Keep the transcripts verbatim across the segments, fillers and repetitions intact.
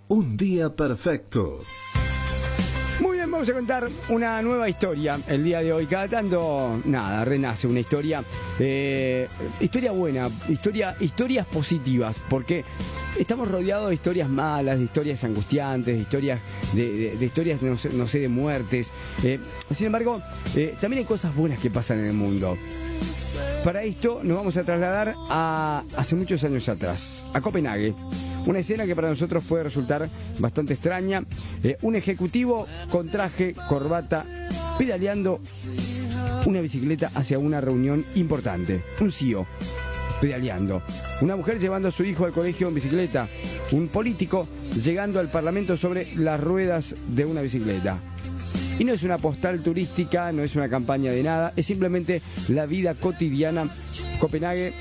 Un día perfecto. Muy bien, vamos a contar una nueva historia el día de hoy. Cada tanto, nada, renace una historia, eh, historia buena, historia, historias positivas, porque estamos rodeados de historias malas, de historias angustiantes, de historias, de, de, de historias, no sé, no sé, de muertes. Eh, sin embargo, eh, también hay cosas buenas que pasan en el mundo. Para esto nos vamos a trasladar a hace muchos años atrás, a Copenhague. Una escena que para nosotros puede resultar bastante extraña. Eh, un ejecutivo con traje, corbata, pedaleando una bicicleta hacia una reunión importante. Un C E O pedaleando. Una mujer llevando a su hijo al colegio en bicicleta. Un político llegando al parlamento sobre las ruedas de una bicicleta. Y no es una postal turística, no es una campaña de nada, es simplemente la vida cotidiana. Copenhague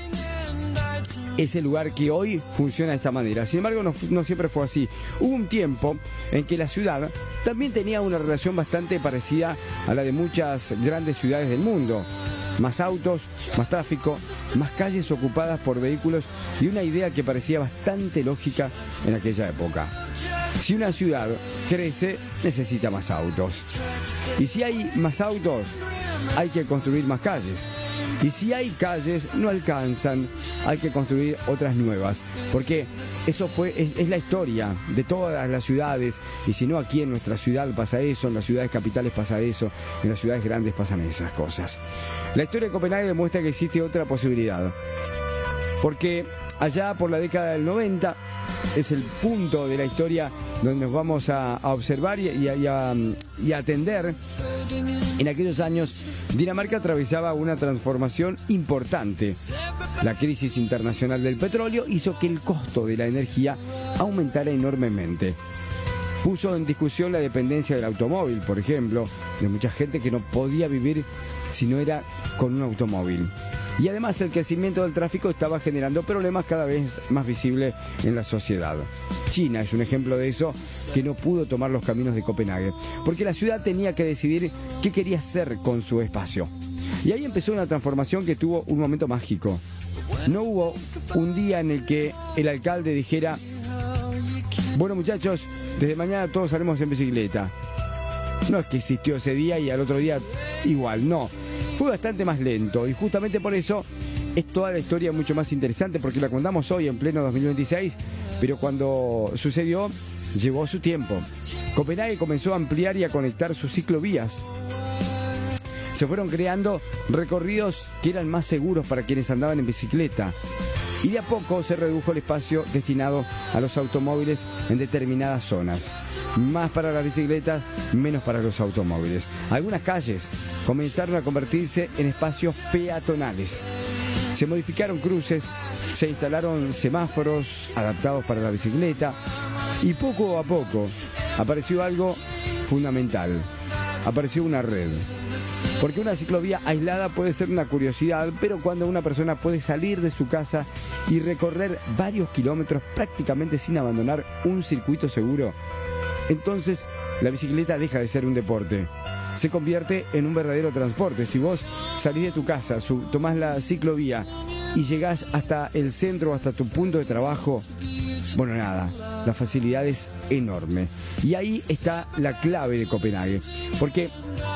es el lugar que hoy funciona de esta manera. Sin embargo, no, no siempre fue así. Hubo un tiempo en que la ciudad también tenía una relación bastante parecida a la de muchas grandes ciudades del mundo. Más autos, más tráfico, más calles ocupadas por vehículos y una idea que parecía bastante lógica en aquella época. Si una ciudad crece, necesita más autos. Y si hay más autos, hay que construir más calles. Y si hay calles, no alcanzan, hay que construir otras nuevas. Porque eso fue, es, es la historia de todas las ciudades. Y si no, aquí en nuestra ciudad pasa eso, en las ciudades capitales pasa eso, en las ciudades grandes pasan esas cosas. La historia de Copenhague demuestra que existe otra posibilidad. Porque allá por la década del noventa es el punto de la historia donde nos vamos a, a observar y, y, y, a, y a atender. En aquellos años, Dinamarca atravesaba una transformación importante. La crisis internacional del petróleo hizo que el costo de la energía aumentara enormemente. Puso en discusión la dependencia del automóvil, por ejemplo, de mucha gente que no podía vivir si no era con un automóvil. Y además el crecimiento del tráfico estaba generando problemas cada vez más visibles en la sociedad. China es un ejemplo de eso, que no pudo tomar los caminos de Copenhague, porque la ciudad tenía que decidir qué quería hacer con su espacio. Y ahí empezó una transformación que tuvo un momento mágico. No hubo un día en el que el alcalde dijera: bueno, muchachos, desde mañana todos salimos en bicicleta. No es que existió ese día y al otro día igual, no. Fue bastante más lento y justamente por eso es toda la historia mucho más interesante, porque la contamos hoy en pleno dos mil veintiséis, pero cuando sucedió llevó su tiempo. Copenhague comenzó a ampliar y a conectar sus ciclovías. Se fueron creando recorridos que eran más seguros para quienes andaban en bicicleta. Y de a poco se redujo el espacio destinado a los automóviles en determinadas zonas. Más para las bicicletas, menos para los automóviles. Algunas calles comenzaron a convertirse en espacios peatonales. Se modificaron cruces, se instalaron semáforos adaptados para la bicicleta y poco a poco apareció algo fundamental. Apareció una red. Porque una ciclovía aislada puede ser una curiosidad, pero cuando una persona puede salir de su casa y recorrer varios kilómetros prácticamente sin abandonar un circuito seguro, entonces la bicicleta deja de ser un deporte. Se convierte en un verdadero transporte. Si vos salís de tu casa, tomás la ciclovía y llegás hasta el centro, hasta tu punto de trabajo, bueno, nada, la facilidad es enorme. Y ahí está la clave de Copenhague, porque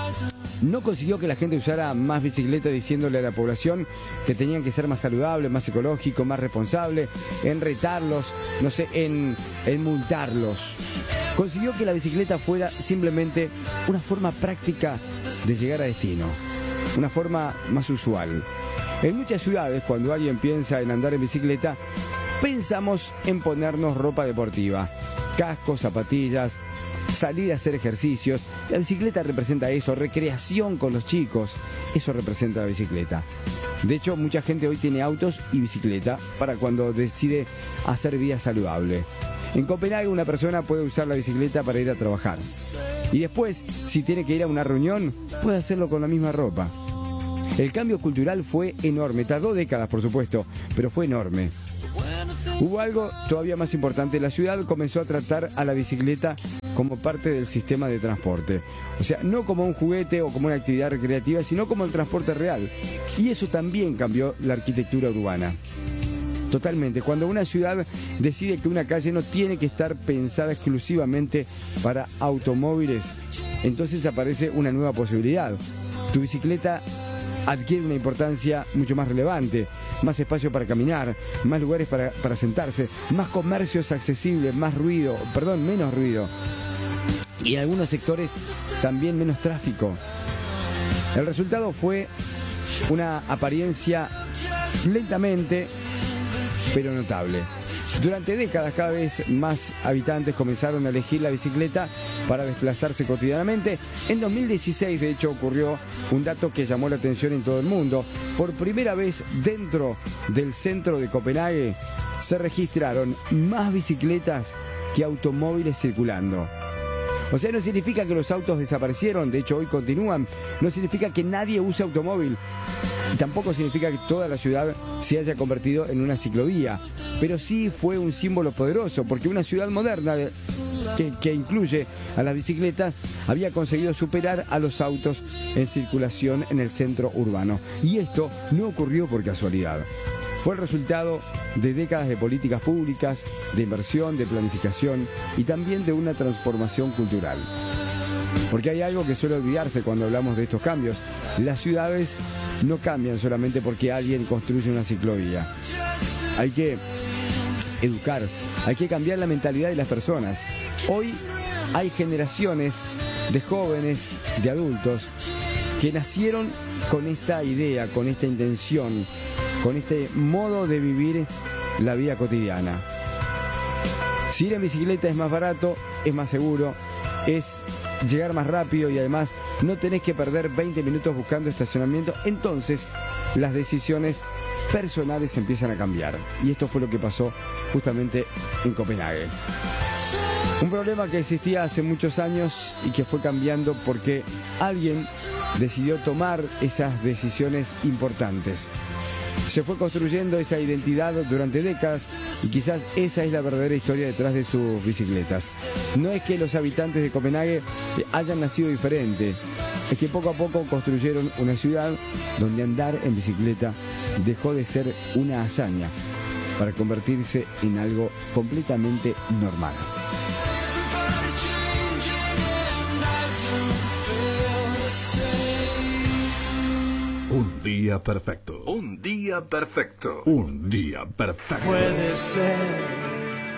no consiguió que la gente usara más bicicleta diciéndole a la población que tenían que ser más saludables, más ecológicos, más responsables, en retarlos, no sé, en, en multarlos. Consiguió que la bicicleta fuera simplemente una forma práctica de llegar a destino, una forma más usual. En muchas ciudades, cuando alguien piensa en andar en bicicleta, pensamos en ponernos ropa deportiva, cascos, zapatillas, salir a hacer ejercicios. La bicicleta representa eso, recreación con los chicos, eso representa la bicicleta. De hecho, mucha gente hoy tiene autos y bicicleta para cuando decide hacer vida saludable. En Copenhague una persona puede usar la bicicleta para ir a trabajar. Y después, si tiene que ir a una reunión, puede hacerlo con la misma ropa. El cambio cultural fue enorme, tardó décadas por supuesto, pero fue enorme. Hubo algo todavía más importante, la ciudad comenzó a tratar a la bicicleta como parte del sistema de transporte. O sea, no como un juguete o como una actividad recreativa, sino como el transporte real. Y eso también cambió la arquitectura urbana. Totalmente. Cuando una ciudad decide que una calle no tiene que estar pensada exclusivamente para automóviles, entonces aparece una nueva posibilidad. Tu bicicleta adquiere una importancia mucho más relevante, más espacio para caminar, más lugares para, para sentarse, más comercios accesibles, más ruido, perdón, menos ruido. Y en algunos sectores también menos tráfico. El resultado fue una apariencia lentamente pero notable. Durante décadas cada vez más habitantes comenzaron a elegir la bicicleta para desplazarse cotidianamente. En dos mil dieciséis, de hecho, ocurrió un dato que llamó la atención en todo el mundo. Por primera vez dentro del centro de Copenhague se registraron más bicicletas que automóviles circulando. O sea, no significa que los autos desaparecieron, de hecho hoy continúan. No significa que nadie use automóvil. Y tampoco significa que toda la ciudad se haya convertido en una ciclovía. Pero sí fue un símbolo poderoso, porque una ciudad moderna de, que, que incluye a las bicicletas había conseguido superar a los autos en circulación en el centro urbano. Y esto no ocurrió por casualidad. Fue el resultado de décadas de políticas públicas, de inversión, de planificación y también de una transformación cultural. Porque hay algo que suele olvidarse cuando hablamos de estos cambios. Las ciudades no cambian solamente porque alguien construye una ciclovía. Hay que educar, hay que cambiar la mentalidad de las personas. Hoy hay generaciones de jóvenes, de adultos, que nacieron con esta idea, con esta intención, con este modo de vivir la vida cotidiana. Si ir en bicicleta es más barato, es más seguro, es llegar más rápido y además no tenés que perder veinte minutos buscando estacionamiento, entonces las decisiones personales empiezan a cambiar. Y esto fue lo que pasó justamente en Copenhague. Un problema que existía hace muchos años y que fue cambiando porque alguien decidió tomar esas decisiones importantes. Se fue construyendo esa identidad durante décadas y quizás esa es la verdadera historia detrás de sus bicicletas. No es que los habitantes de Copenhague hayan nacido diferente, es que poco a poco construyeron una ciudad donde andar en bicicleta dejó de ser una hazaña para convertirse en algo completamente normal. Un día perfecto. Un día perfecto. Un día perfecto. Puede ser